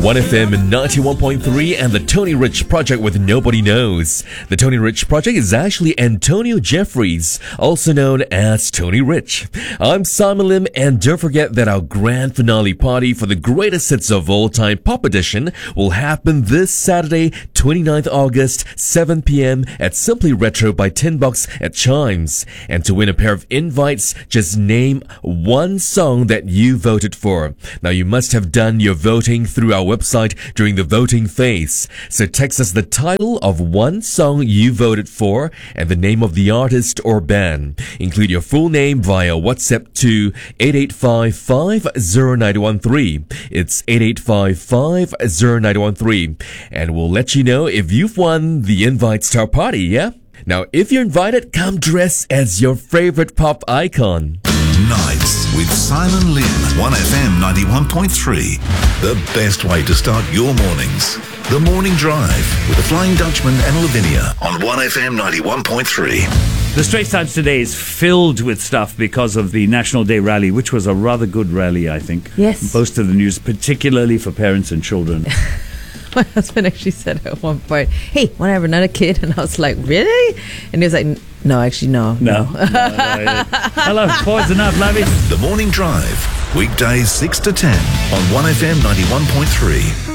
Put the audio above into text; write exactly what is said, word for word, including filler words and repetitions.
one F M ninety-one point three and the Tony Rich Project with Nobody Knows. The Tony Rich Project is actually Antonio Jeffries, also known as Tony Rich. I'm Simon Lim, and don't forget that our grand finale party for the greatest hits of all time pop edition will happen this Saturday, twenty-ninth of August, seven p.m. at Simply Retro by Tin Box at Chimes. And to win a pair of invites, just name one song that you voted for. Now, you must have done your voting through our website during the voting phase. So text us the title of one song you voted for and the name of the artist or band. Include your full name via WhatsApp to eight eight five five zero nine one three. It's eight eight five five zero nine one three. And we'll let you know if you've won the invites to our party, yeah? Now, if you're invited, come dress as your favorite pop icon. Nights with Simon Lim, one F M ninety-one point three. The best way to start your mornings. The Morning Drive with the Flying Dutchman and Lavinia on one F M ninety-one point three. The Straits Times today is filled with stuff because of the National Day rally, which was a rather good rally, I think. Yes. Most of the news, particularly for parents and children. My husband actually said at one point, "Hey, want to have another kid?" And I was like, "Really?" And he was like, "No, actually, no." No. no, no yeah. Hello, poison up, Lavi. The Morning Drive, weekdays six to ten on one F M ninety-one point three.